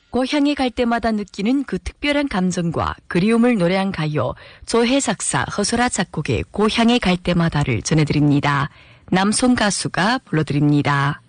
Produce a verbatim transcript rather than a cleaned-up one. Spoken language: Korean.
고향에 갈 때마다 느끼는 그 특별한 감정과 그리움을 노래한 가요 조혜 작사 허설아 작곡의 고향에 갈 때마다를 전해드립니다. 남송 가수가 불러드립니다.